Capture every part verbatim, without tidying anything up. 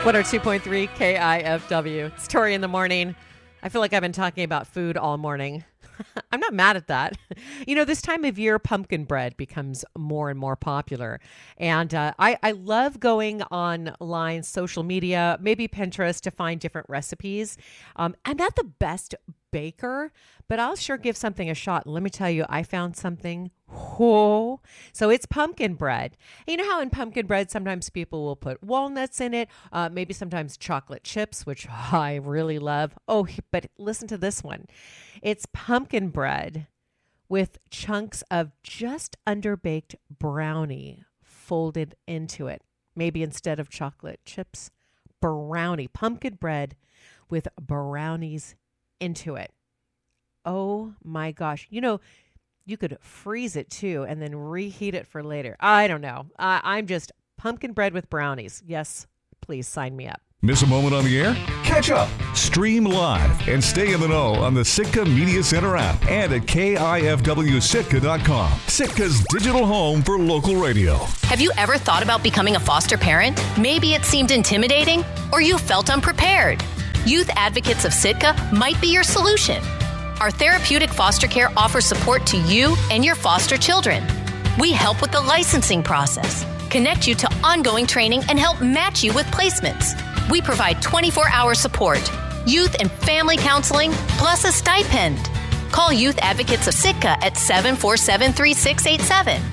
one oh two point three K I F W. It's Tori in the morning. I feel like I've been talking about food all morning. I'm not mad at that. You know, this time of year, pumpkin bread becomes more and more popular. And uh, I, I love going online, social media, maybe Pinterest, to find different recipes. Um, I'm not the best baker, but I'll sure give something a shot. And let me tell you, I found something. Oh, so it's pumpkin bread. You know how in pumpkin bread, sometimes people will put walnuts in it, uh, maybe sometimes chocolate chips, which I really love. Oh, but listen to this one. It's pumpkin bread with chunks of just underbaked brownie folded into it. Maybe instead of chocolate chips, brownie, pumpkin bread with brownies into it. Oh my gosh. You know, you could freeze it too and then reheat it for later. I don't know. Uh, I'm just pumpkin bread with brownies. Yes, please sign me up. Miss a moment on the air? Catch up, stream live, and stay in the know on the Sitka Media Center app and at K I F W Sitka dot com. Sitka's digital home for local radio. Have you ever thought about becoming a foster parent? Maybe it seemed intimidating or you felt unprepared. Youth Advocates of Sitka might be your solution. Our therapeutic foster care offers support to you and your foster children. We help with the licensing process, connect you to ongoing training, and help match you with placements. We provide twenty-four hour support, youth and family counseling, plus a stipend. Call Youth Advocates of Sitka at seven four seven, three six eight seven.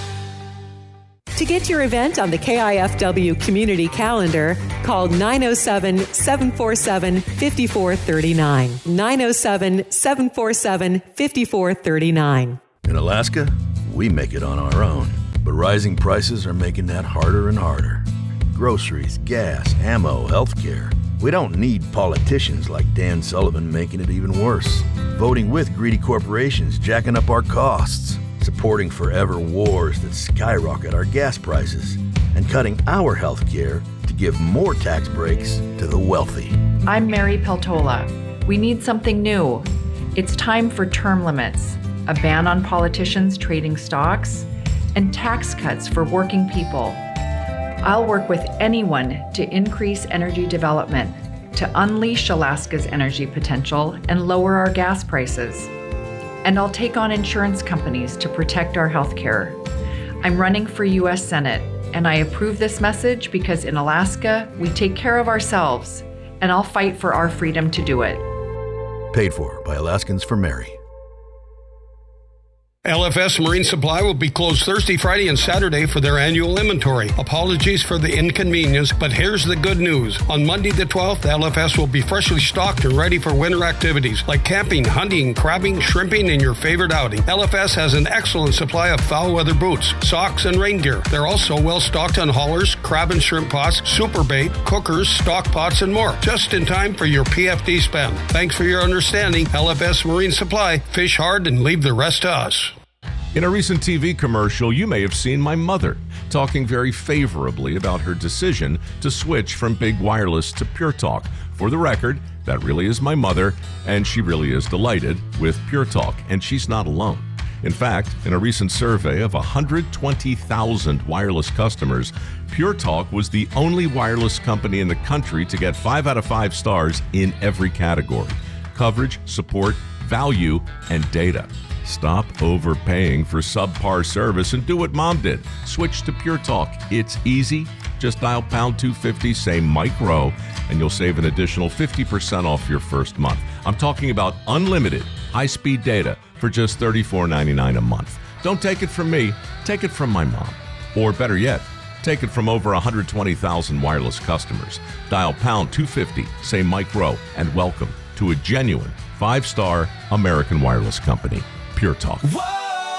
To get your event on the K I F W community calendar, call nine oh seven, seven four seven, five four three nine. nine oh seven, seven four seven, five four three nine. In Alaska, we make it on our own, but rising prices are making that harder and harder. Groceries, gas, ammo, healthcare. We don't need politicians like Dan Sullivan making it even worse. Voting with greedy corporations jacking up our costs. Supporting forever wars that skyrocket our gas prices. And cutting our healthcare to give more tax breaks to the wealthy. I'm Mary Peltola. We need something new. It's time for term limits, a ban on politicians trading stocks, and tax cuts for working people. I'll work with anyone to increase energy development, to unleash Alaska's energy potential and lower our gas prices. And I'll take on insurance companies to protect our health care. I'm running for U S Senate, and I approve this message because in Alaska, we take care of ourselves, and I'll fight for our freedom to do it. Paid for by Alaskans for Mary. L F S Marine Supply will be closed Thursday, Friday, and Saturday for their annual inventory. Apologies for the inconvenience, but here's the good news. On Monday the twelfth, L F S will be freshly stocked and ready for winter activities like camping, hunting, crabbing, shrimping, and your favorite outing. L F S has an excellent supply of foul weather boots, socks, and rain gear. They're also well stocked on haulers, crab and shrimp pots, super bait, cookers, stock pots, and more. Just in time for your P F D spend. Thanks for your understanding. L F S Marine Supply. Fish hard and leave the rest to us. In a recent T V commercial, you may have seen my mother talking very favorably about her decision to switch from Big Wireless to Pure Talk. For the record, that really is my mother, and she really is delighted with Pure Talk, and she's not alone. In fact, in a recent survey of one hundred twenty thousand wireless customers, Pure Talk was the only wireless company in the country to get five out of five stars in every category: coverage, support, value, and data. Stop overpaying for subpar service and do what Mom did. Switch to Pure Talk. It's easy. Just dial pound two fifty, say Mike Rowe, and you'll save an additional fifty percent off your first month. I'm talking about unlimited high-speed data for just thirty-four ninety-nine a month. Don't take it from me. Take it from my mom. Or better yet, take it from over one hundred twenty thousand wireless customers. Dial pound two fifty, say Mike Rowe, and welcome to a genuine five-star American wireless company. Pure Talk. Whoa!